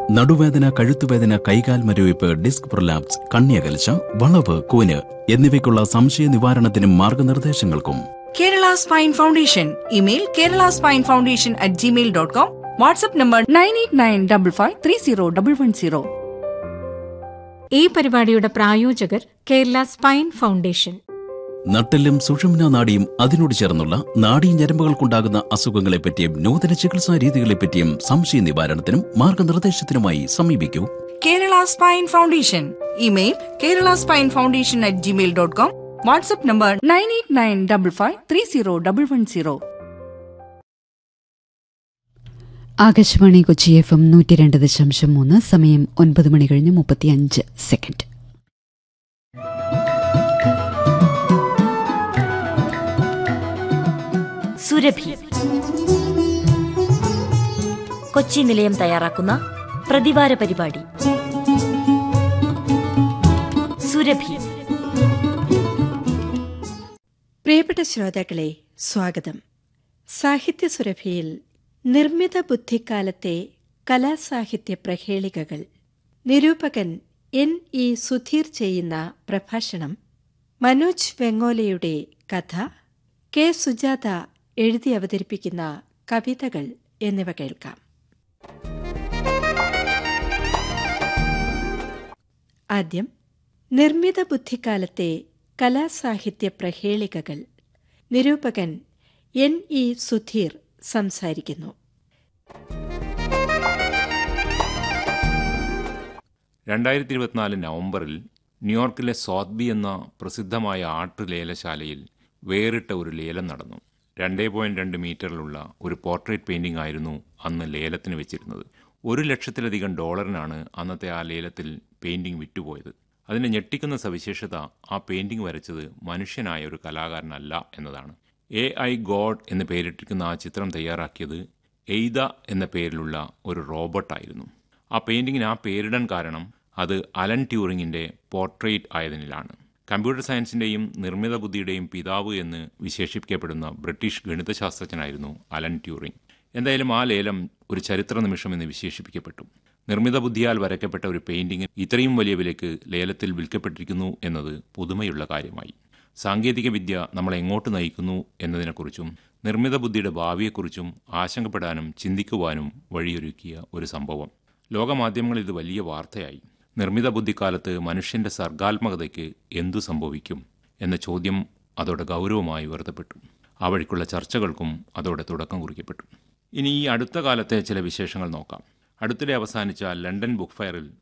നടുവേദന, കഴുത്തുവേദന, കൈകാൽ മരവിപ്പ്, disc prolapse, കണ്ണിയകൽച്ച, വളവ്, കൂന് എന്നിവയ്ക്കുള്ള സംശയ നിവാരണത്തിനും മാർഗനിർദ്ദേശങ്ങൾക്കും Kerala spine foundation. Email keralaspinefoundation@gmail.com. WhatsApp number 9895530110. ഈ പരിപാടിയുടെ പ്രായോജകർ കേരള സ്പൈൻ ഫൗണ്ടേഷൻ. നട്ടെല്ലും സുഷുമ്നാ നാഡിയും അതിനോട് ചേർന്നുള്ള നാഡീ ഞരമ്പുകൾക്കുണ്ടാകുന്ന അസുഖങ്ങളെപ്പറ്റിയും നൂതന ചികിത്സാ രീതികളെപ്പറ്റിയും സംശയ നിവാരണത്തിനും മാർഗനിർദ്ദേശത്തിനുമായി സമീപിക്കൂ Kerala spine foundation. Email keralaspinefoundation@gmail.com. WhatsApp number 9895530110. Akashvani Kochi FM 102.3. സമയം 9:35. സുരഭി കൊച്ചി നിലയം തയ്യാറാക്കുന്ന പ്രതിവാര പരിപാടി സുരഭി. പ്രിയപ്പെട്ട ശ്രോതാക്കളെ, സ്വാഗതം. സാഹിത്യ സുരഭിയിൽ നിർമ്മിത ബുദ്ധിക്കാലത്തെ കലാസാഹിത്യ പ്രഹേളികകൾ. നിരൂപകൻ NE സുധീർ ചെയ്യുന്ന പ്രഭാഷണം, മനോജ് വെങ്ങോലയുടെ കഥ, K സുജാത എഴുതി അവതരിപ്പിക്കുന്ന കവിതകൾ എന്നിവ കേൾക്കാം. ആദ്യം നിർമ്മിത ബുദ്ധിക്കാലത്തെ കലാസാഹിത്യ പ്രഹേളികകൾ. നിരൂപകൻ NE സുധീർ സംസാരിക്കുന്നു. 2024 നവംബറിൽ ന്യൂയോർക്കിലെ സോത്ബി എന്ന പ്രസിദ്ധമായ ആർട്ട് ലേലശാലയിൽ വേറിട്ട ഒരു ലേലം നടന്നു. 2.2 മീറ്ററിലുള്ള ഒരു പോർട്രേറ്റ് പെയിന്റിംഗ് ആയിരുന്നു അന്ന് ലേലത്തിന് വെച്ചിരുന്നത്. $1,00,000 അന്നത്തെ ആ ലേലത്തിൽ പെയിന്റിംഗ് വിറ്റുപോയത്. അതിന് ഞെട്ടിക്കുന്ന സവിശേഷത ആ പെയിന്റിംഗ് വരച്ചത് മനുഷ്യനായ ഒരു കലാകാരനല്ല എന്നതാണ്. AI ഗോഡ് എന്ന് പേരിട്ടിരിക്കുന്ന ആ ചിത്രം തയ്യാറാക്കിയത് എയ്ത എന്ന പേരിലുള്ള ഒരു റോബോട്ടായിരുന്നു. ആ പെയിന്റിങ്ങിന് ആ പേരിടാൻ കാരണം അത് അലൻ ട്യൂറിങ്ങിൻ്റെ പോർട്രേറ്റ് ആയതിനാലാണ്. കമ്പ്യൂട്ടർ സയൻസിൻ്റെയും നിർമ്മിത ബുദ്ധിയുടെയും പിതാവ് എന്ന് വിശേഷിപ്പിക്കപ്പെടുന്ന ബ്രിട്ടീഷ് ഗണിതശാസ്ത്രജ്ഞനായിരുന്നു അലൻ ട്യൂറിങ്. എന്തായാലും ആ ലേലം ഒരു ചരിത്ര നിമിഷം എന്ന് വിശേഷിപ്പിക്കപ്പെട്ടു. നിർമ്മിത ബുദ്ധിയാൽ വരയ്ക്കപ്പെട്ട ഒരു പെയിന്റിംഗ് ഇത്രയും വലിയ വിലയ്ക്ക് ലേലത്തിൽ വിൽക്കപ്പെട്ടിരിക്കുന്നു എന്നത് പുതുമയുള്ള കാര്യമായി. സാങ്കേതികവിദ്യ നമ്മളെ എങ്ങോട്ട് നയിക്കുന്നു എന്നതിനെക്കുറിച്ചും നിർമ്മിത ബുദ്ധിയുടെ ഭാവിയെക്കുറിച്ചും ആശങ്കപ്പെടാനും ചിന്തിക്കുവാനും വഴിയൊരുക്കിയ ഒരു സംഭവം. ലോകമാധ്യമങ്ങളിൽ ഇത് വലിയ വാർത്തയായി. നിർമ്മിത ബുദ്ധിക്കാലത്ത് മനുഷ്യൻ്റെ സർഗാത്മകതയ്ക്ക് എന്തു സംഭവിക്കും എന്ന ചോദ്യം അതോടെ ഗൗരവമായി ഉയർത്തപ്പെട്ടു. ആ വഴിക്കുള്ള ചർച്ചകൾക്കും അതോടെ തുടക്കം കുറിക്കപ്പെട്ടു. ഇനി ഈ അടുത്ത കാലത്തെ ചില വിശേഷങ്ങൾ നോക്കാം. അടുത്തിടെ അവസാനിച്ച ലണ്ടൻ ബുക്ക് ഫെയറിൽ